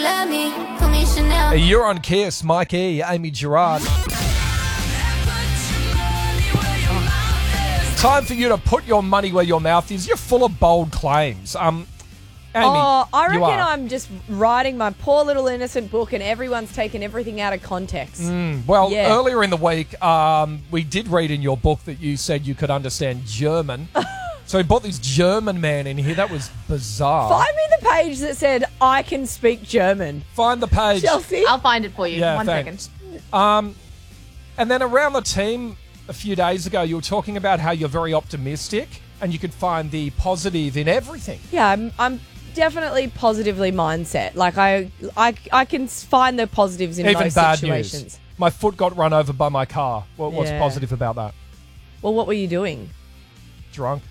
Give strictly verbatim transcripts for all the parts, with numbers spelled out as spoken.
You're on Kiss, Mike E, Amy Gerard. Time for you to put your money where your mouth is. You're full of bold claims. Um, Amy, oh, I you reckon are. I'm just writing my poor little innocent book and everyone's taken everything out of context. Mm, well, Yeah. earlier in the week, um, we did read in your book that you said you could understand German. So we brought this German man in here. That was bizarre. Find me the page that said, I can speak German. Find the page. Chelsea? I'll find it for you. Yeah, One thanks. second. Um, and then around the team a few days ago, you were talking about how you're very optimistic and you could find the positive in everything. Yeah, I'm, I'm definitely positively mindset. Like, I, I, I can find the positives in Even most bad situations. news. My foot got run over by my car. What, what's Yeah. positive about that? Well, what were you doing? Drunk.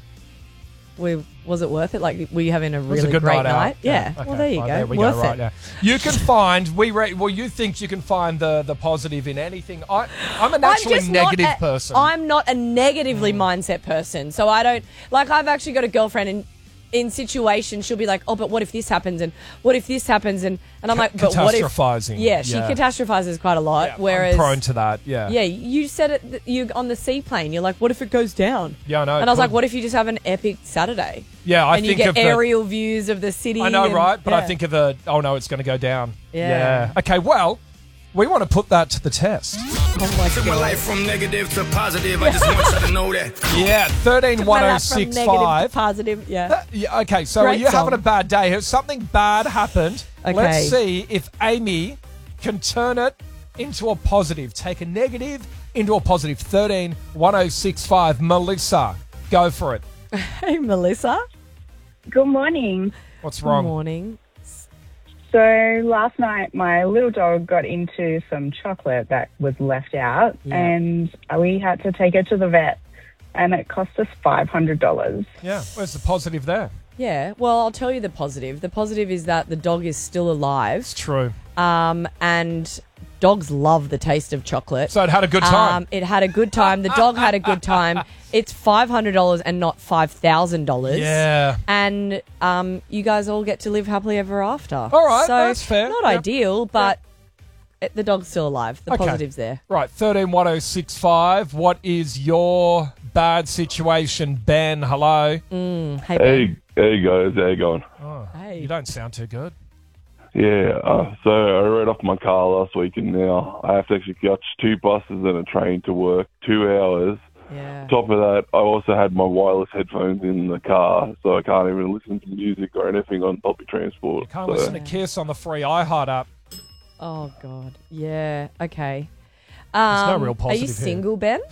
We, was it worth it? Like, were you having a It was really a good great night, night? out. Yeah. Okay, Well, there you fine, go. There we worth go. Right it. now, you can find. We re, well, you think you can find the the positive in anything. I I'm a naturally I'm just negative not a, person. I'm not a negatively mindset person. So I don't, like, I've actually got a girlfriend and in situations she'll be like, oh, but what if this happens and what if this happens and, and I'm like, but what if... Catastrophizing. Yeah, she Yeah. catastrophizes quite a lot. Yeah, whereas... I'm prone to that. Yeah. Yeah, you said it, th- you on the seaplane, you're like, what if it goes down? Yeah, I know. And I was like, Could- what if you just have an epic Saturday? Yeah, I and think you of get the- aerial views of the city. I know, and- right? But I yeah. think of the, oh no, it's going to go down. Yeah. Okay, well, we want to put that to the test. Oh my Took my God. life from negative to positive. I just want you to know that. Yeah, thirteen one My oh life from six negative to five. positive, yeah. Yeah, okay, so Great are you having song. a bad day? Has something bad happened? Okay. Let's see if Amy can turn it into a positive. Take a negative into a positive. thirteen one oh six five. Melissa, go for it. Hey, Melissa. Good morning. What's Good wrong? morning. So last night, my little dog got into some chocolate that was left out, Yeah. and we had to take her to the vet, and it cost us five hundred dollars. Yeah, where's the positive there? Yeah, well, I'll tell you the positive. The positive is that the dog is still alive, It's true. um, and dogs love the taste of chocolate. So it had a good time. Um, it had a good time. The dog had a good time. It's five hundred dollars and not five thousand dollars. Yeah. And um, you guys all get to live happily ever after. All right, so that's fair. Not Yep. ideal, but it, the dog's still alive. The Okay. positive's there. Right, thirteen one oh six five. What is your bad situation, Ben? Hello. Mm, hey, Ben. Hey, hey guys, how you going? Oh, Hey. You don't sound too good. Yeah, uh, so I rode off my car last week and now I have to actually catch two buses and a train to work, two hours. Yeah. Top of that, I also had my wireless headphones in the car, so I can't even listen to music or anything on public transport. You can't so, listen to Kiss on the free iHeart app. Oh, God. Yeah. Okay. There's no Um, real Are positive you here. single, Ben?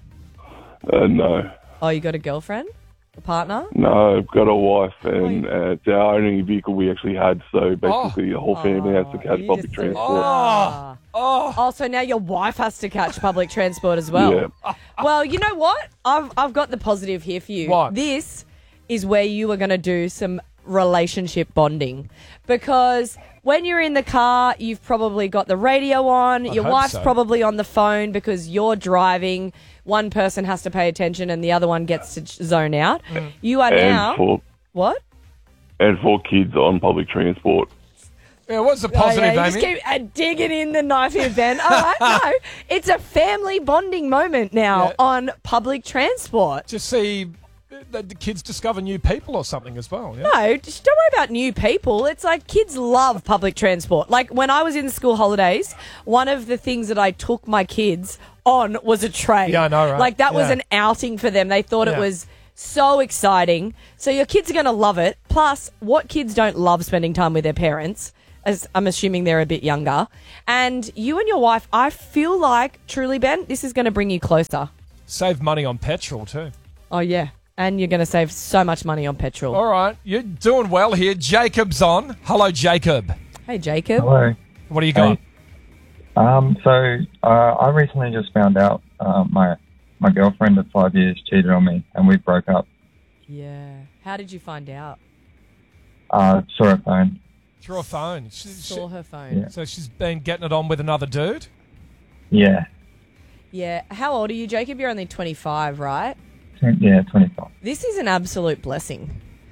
Uh, no, Oh, you got a girlfriend? A partner? no, I've got a wife and Oh, uh, it's our only vehicle we actually had, so basically the whole family has to Oh, catch you public just- transport. Ah. Oh, Oh, so now your wife has to catch public transport as well. Yeah. Well, you know what? I've I've got the positive here for you. What? This is where you are going to do some relationship bonding, because when you're in the car, you've probably got the radio on. I'd your hope wife's so. probably on the phone because you're driving. One person has to pay attention, and the other one gets to zone out. Mm. You are And now for what? and for kids on public transport. yeah, what's the Oh, positive, yeah, you Amy? just keep uh, digging in the knife here, Ben. All right, no, it's a family bonding moment now Yeah. on public transport. Just see that the kids discover new people or something as well. Yeah? No, just don't worry about new people. It's like kids love public transport. Like when I was in school holidays, one of the things that I took my kids on was a train. Yeah, I know, right? Like that was Yeah. an outing for them. They thought Yeah. it was so exciting. So your kids are going to love it. Plus, what kids don't love spending time with their parents? As I'm assuming they're a bit younger. And you and your wife, I feel like, truly, Ben, this is going to bring you closer. Save money on petrol too. Oh, yeah. And you're going to save so much money on petrol. All right, you're doing well here. Jacob's on. Hello, Jacob. Hey, Jacob. Hello. What do you got? Hey. Um, so uh, I recently just found out uh, my my girlfriend of five years cheated on me, and we broke up. Yeah. How did you find out? Uh, saw her phone. Through a phone. She, she- Saw her phone. Yeah. so she's been getting it on with another dude? Yeah, Yeah. How old are you, Jacob? You're only twenty-five, right? yeah, twenty-five. This is an absolute blessing.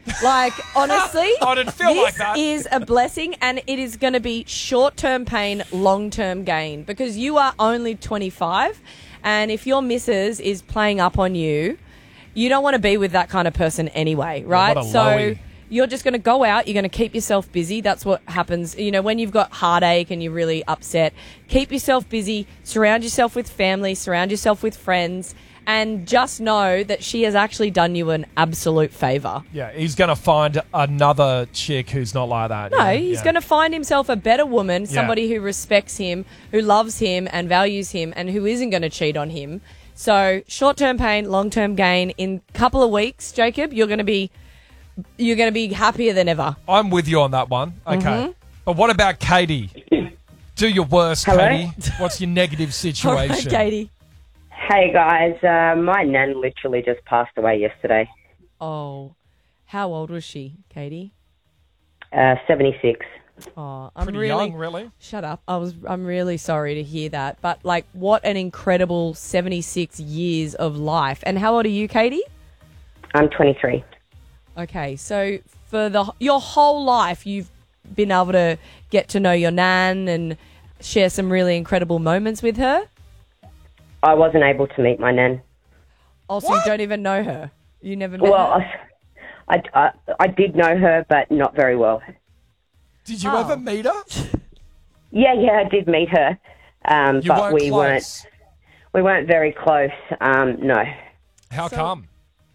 Like, honestly, I didn't feel this like that. is a blessing, and it is going to be short-term pain, long-term gain, because you are only twenty-five, and if your missus is playing up on you, you don't want to be with that kind of person anyway, right? what a so lowie. you're just going to go out, you're going to keep yourself busy. That's what happens, you know, when you've got heartache and you're really upset. Keep yourself busy, surround yourself with family, surround yourself with friends, and just know that she has actually done you an absolute favour. Yeah, he's going to find another chick who's not like that. No, yeah, he's yeah. going to find himself a better woman, Yeah. somebody who respects him, who loves him and values him, and who isn't going to cheat on him. So, short-term pain, long-term gain. In a couple of weeks, Jacob, you're going to be you're going to be happier than ever. I'm with you on that one. Okay. Mm-hmm. But what about Katie? Do your worst, Hello? Katie. What's your negative All right, situation? Katie. Hey guys, uh, my nan literally just passed away yesterday. Oh, how old was she, Katie? Uh, seventy-six. Oh, I'm Pretty really young, really. Shut up. I was I'm really sorry to hear that. But like what an incredible seventy-six years of life. And how old are you, Katie? I'm twenty-three. Okay, so for the your whole life you've been able to get to know your nan and share some really incredible moments with her? I wasn't able to meet my nan. Also, you don't even know her. You never met Well, her? I, I, I did know her, but not very well. Did you Oh. ever meet her? Yeah, yeah, I did meet her, um, You but weren't we weren't close. we weren't very close. Um, no, How So- come?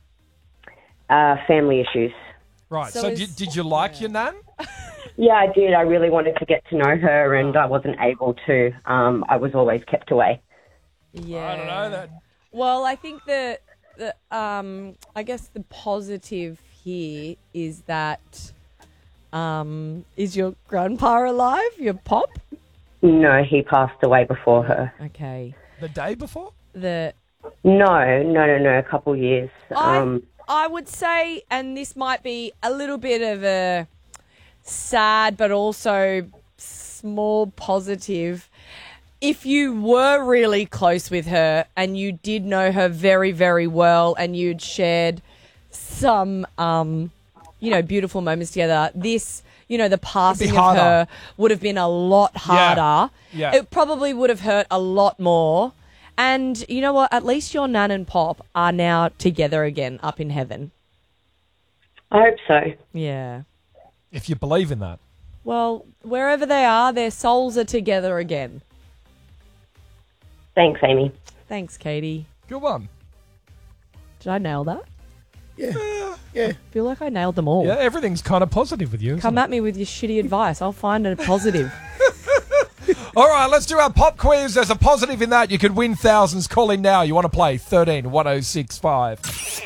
uh, family issues. Right. So So, is- did, did you like your nan? Yeah, I did. I really wanted to get to know her, and I wasn't able to. Um, I was always kept away. Yeah. I don't know. That Well, I think the the um I guess the positive here is that um is your grandpa alive? Your pop? No, he passed away before her. Okay. the day before? The No, no, no, no. A couple years. Um, I I would say, and this might be a little bit of a sad but also small positive. If you were really close with her and you did know her very, very well and you'd shared some, um, you know, beautiful moments together, this, you know, the passing of harder. her would have been a lot harder. Yeah. It probably would have hurt a lot more. And you know what? At least your nan and pop are now together again up in heaven. I hope so. Yeah. If you believe in that. Well, wherever they are, their souls are together again. Thanks, Amy. Thanks, Katie. Good one. Did I nail that? Yeah. Yeah. I feel like I nailed them all. Yeah, everything's kind of positive with you. isn't Come it? at me with your shitty advice. I'll find a positive. All right, let's do our pop quiz. There's a positive in that. You could win thousands. Call in now. You want to play thirteen one oh six five.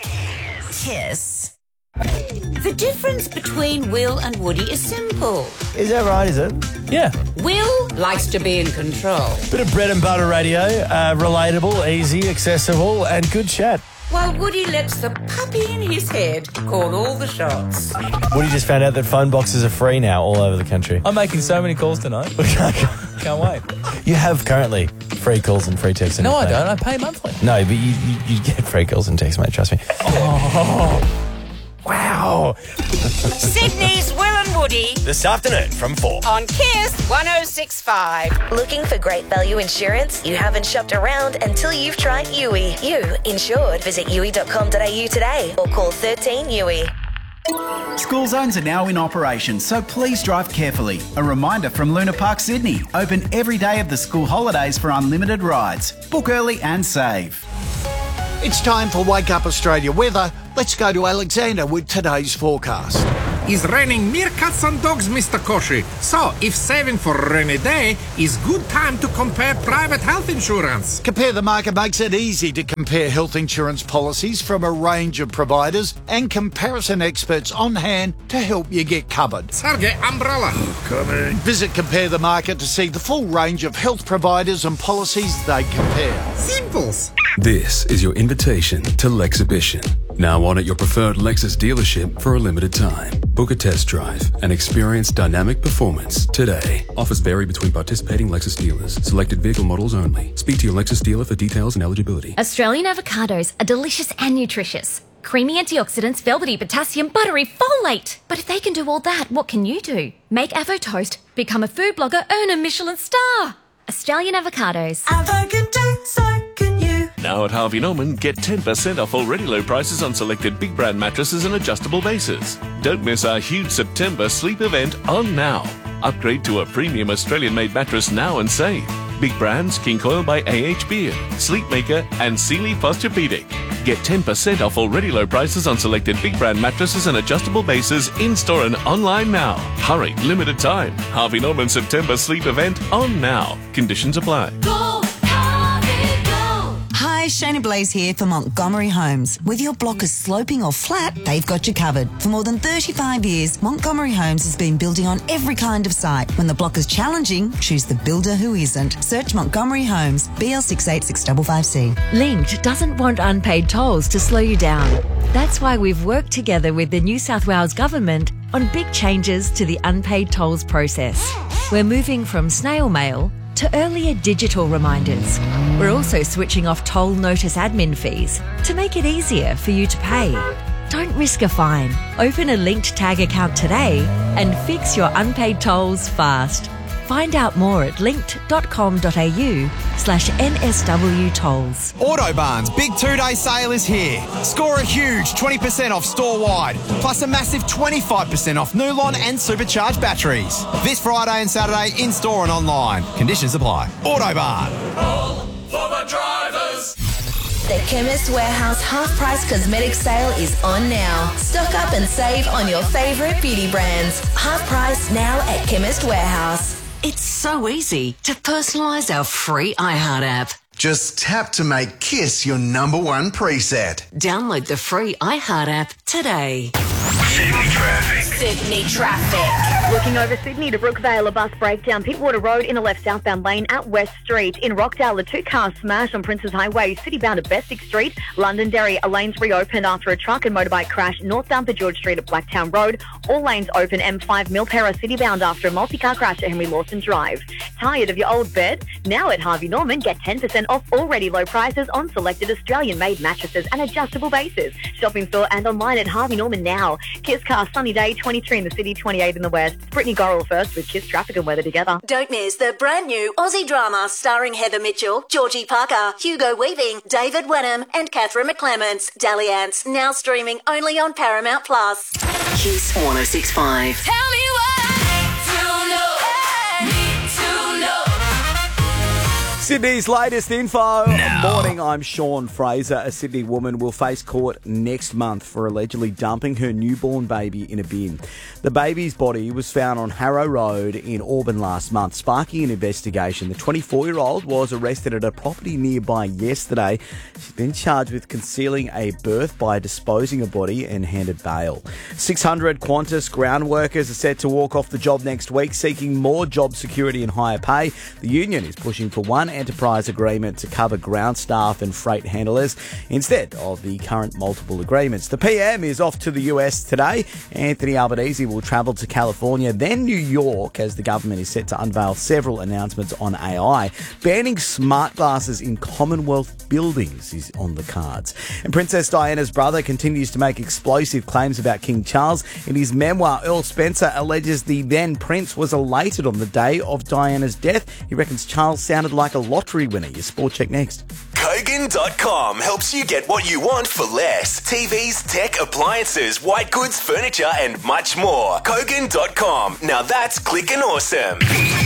Kiss. The difference between Will and Woody is simple. Is that right, is it? Yeah. Will likes to be in control, Bit of bread and butter radio, uh, relatable, easy, accessible, and good chat. while Woody lets the puppy in his head call all the shots. Woody just found out that phone boxes are free now all over the country. I'm making so many calls tonight. Can't wait. You have currently free calls and free texts. on No, your I phone. don't. I pay monthly. No, but you, you, you get free calls and texts, mate, trust me. Oh, wow. Sydney's Will and Woody This afternoon from four. on Kiss one oh six point five. Looking for great value insurance? You haven't shopped around until you've tried U I. You insured. Visit U I dot com dot a u today or call thirteen U I. School zones are now in operation, so please drive carefully. A reminder from Luna Park, Sydney. Open every day of the school holidays for unlimited rides. Book early and save. It's time for Wake Up Australia weather. Let's go to Alexander with today's forecast. It's raining meerkats and dogs, Mister Koshi. So, if saving for a rainy day is good time to compare private health insurance. Compare the Market makes it easy to compare health insurance policies from a range of providers and comparison experts on hand to help you get covered. Sergey Umbrella. Coming. Visit Compare the Market to see the full range of health providers and policies they compare. Simples. This is your invitation to Lexhibition. Now on at your preferred Lexus dealership for a limited time. Book a test drive and experience dynamic performance today. Offers vary between participating Lexus dealers. Selected vehicle models only. Speak to your Lexus dealer for details and eligibility. Australian avocados are delicious and nutritious. Creamy antioxidants, velvety potassium, buttery folate. But if they can do all that, what can you do? Make Avo toast, become a food blogger, earn a Michelin star. Australian avocados. Avo can do, so can you. Now at Harvey Norman, get ten percent off already low prices on selected big brand mattresses and adjustable bases. Don't miss our huge September sleep event on now. Upgrade to a premium Australian-made mattress now and save. Big brands, King Coil by A H Beard, Sleepmaker and Sealy Posturepedic. Get ten percent off already low prices on selected big brand mattresses and adjustable bases in-store and online now. Hurry, limited time. Harvey Norman September sleep event on now. Conditions apply. Go, Harvey, go. Hi, Shana Blaze here for Montgomery Homes. Whether your block is sloping or flat, they've got you covered. For more than thirty-five years, Montgomery Homes has been building on every kind of site. When the block is challenging, choose the builder who isn't. Search Montgomery Homes, B L six eight six five five C. Linked doesn't want unpaid tolls to slow you down. That's why we've worked together with the New South Wales Government on big changes to the unpaid tolls process. We're moving from snail mail to earlier digital reminders. We're also switching off toll notice admin fees to make it easier for you to pay. Don't risk a fine. Open a linked tag account today and fix your unpaid tolls fast. Find out more at linked.com.au slash NSW tolls. Autobarn's big two-day sale is here. Score a huge twenty percent off store-wide, plus a massive twenty-five percent off Nulon and supercharged batteries. This Friday and Saturday in-store and online. Conditions apply. Autobarn. All for the drivers. The Chemist Warehouse half-price cosmetic sale is on now. Stock up and save on your favourite beauty brands. Half price now at Chemist Warehouse. It's so easy to personalise our free iHeart app. Just tap to make Kiss your number one preset. Download the free iHeart app today. Sydney traffic. Sydney traffic. Looking over Sydney to Brookvale, a bus breakdown. Pittwater Road in a left southbound lane at West Street. In Rockdale, a two-car smash on Princes Highway, city-bound at Bessick Street. Londonderry, a lane's reopened after a truck and motorbike crash northbound to George Street at Blacktown Road. All lanes open. M five Milpera, city-bound after a multi-car crash at Henry Lawson Drive. Tired of your old bed? Now at Harvey Norman, get ten percent off already low prices on selected Australian-made mattresses and adjustable bases. Shop in store and online at Harvey Norman now. Kiss Car, sunny day, twenty-three in the city, twenty-eight in the west. Brittany Gorrell first with Kiss traffic and weather together. Don't miss the brand new Aussie drama starring Heather Mitchell, Georgie Parker, Hugo Weaving, David Wenham and Catherine McClements. Dalliance, now streaming only on Paramount Plus. Kiss one oh six point five. Tell me what to know. Need to know. Sydney's latest info. Morning, I'm Sean Fraser. A Sydney woman will face court next month for allegedly dumping her newborn baby in a bin. The baby's body was found on Harrow Road in Auburn last month, sparking an investigation. The twenty-four-year-old was arrested at a property nearby yesterday. She's been charged with concealing a birth by disposing a body and handed bail. six hundred Qantas ground workers are set to walk off the job next week, seeking more job security and higher pay. The union is pushing for one enterprise agreement to cover ground staff and freight handlers instead of the current multiple agreements. The P M is off to the U S today. Anthony Albanese will travel to California, then New York, as the government is set to unveil several announcements on A I. Banning smart glasses in Commonwealth buildings is on the cards. And Princess Diana's brother continues to make explosive claims about King Charles. In his memoir, Earl Spencer alleges the then prince was elated on the day of Diana's death. He reckons Charles sounded like a lottery winner. Your sport check next. Kogan dot com helps you get what you want for less. T Vs, tech, appliances, white goods, furniture, and much more. Kogan dot com. Now that's clicking awesome.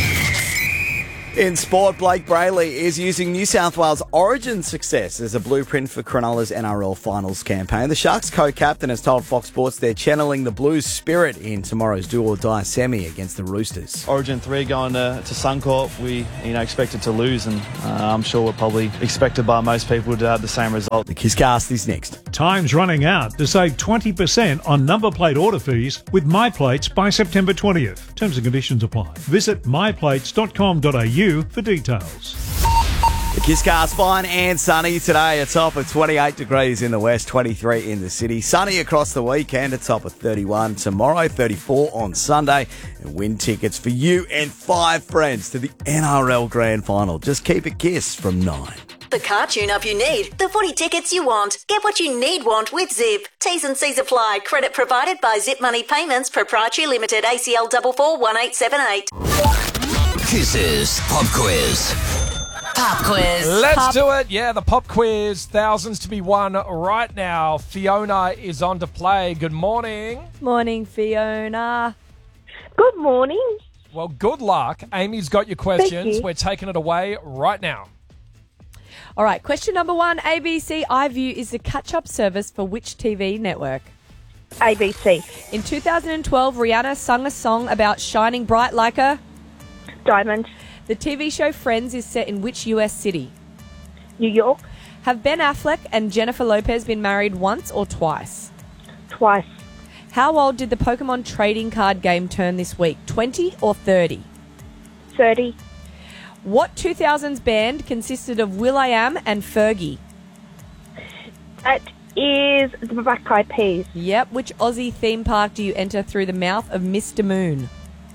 In sport, Blake Brayley is using New South Wales Origin success as a blueprint for Cronulla's N R L Finals campaign. The Sharks co-captain has told Fox Sports they're channeling the Blues spirit in tomorrow's do-or-die semi against the Roosters. Origin three going to, to Suncorp, we you know expected to lose, and uh, I'm sure we're probably expected by most people to have the same result. The Kisscast is next. Time's running out to save twenty percent on number plate order fees with MyPlates by September twentieth. Terms and conditions apply. Visit my plates dot com dot a u for details. The Kisscast, fine and sunny today. A top of twenty-eight degrees in the west, twenty-three in the city. Sunny across the weekend, a top of thirty-one tomorrow, thirty-four on Sunday. And win tickets for you and five friends to the N R L Grand Final. Just keep it Kiss from nine. The car tune-up you need. The footy tickets you want. Get what you need want with Zip. T's and C's apply. Credit provided by Zip Money Payments Proprietary Limited. A C L four four one eight seven eight. Kisses Pop Quiz. Pop quiz. Let's Pop- do it. Yeah, the pop quiz. Thousands to be won right now. Fiona is on to play. Good morning. Morning, Fiona. Good morning. Well, good luck. Amy's got your questions. you. We're taking it away right now. All right, question number one. A B C iView is the catch-up service for which T V network? A B C. In two thousand twelve, Rihanna sung a song about shining bright like a... Diamond. The T V show Friends is set in which U S city? New York. Have Ben Affleck and Jennifer Lopez been married once or twice? Twice. How old did the Pokemon trading card game turn this week? twenty or thirty? thirty. What two thousands band consisted of will.i.am and Fergie? That is the Black Eyed Peas. Yep. Which Aussie theme park do you enter through the mouth of Mister Moon?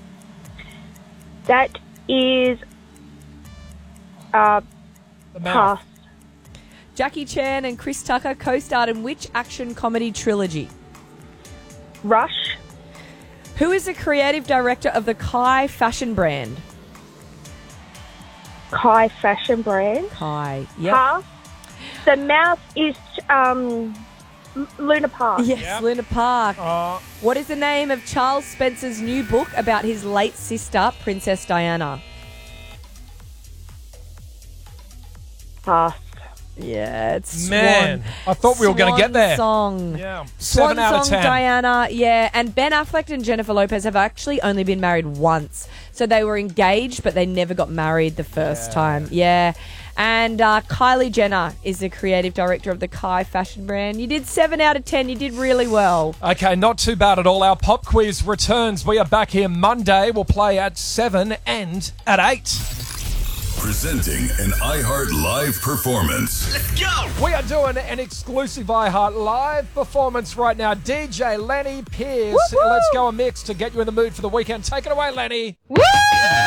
That is uh, The pass. Jackie Chan and Chris Tucker co-starred in which action comedy trilogy? Rush. Who is the creative director of the Kai fashion brand? Kai fashion brand. Kai. Yep. Pass. The mouth is um, L- Luna Park. Yes, Luna Park. What is the name of Charles Spencer's new book about his late sister, Princess Diana? Pass. Yeah, it's Man, Swan. I thought we were going to get Swan there. Song. Yeah. Swan Seven out of Song, ten. Diana, yeah. And Ben Affleck and Jennifer Lopez have actually only been married once. So they were engaged, but they never got married the first time. Yeah. And uh, Kylie Jenner is the creative director of the Kai fashion brand. You did seven out of ten. You did really well. Okay, not too bad at all. Our pop quiz returns. We are back here Monday. We'll play at seven and at eight. Presenting an iHeart Live performance. Let's go! We are doing an exclusive iHeart Live performance right now. D J Lenny Pierce. Woo-hoo! Let's go a mix to get you in the mood for the weekend. Take it away, Lenny. Woo!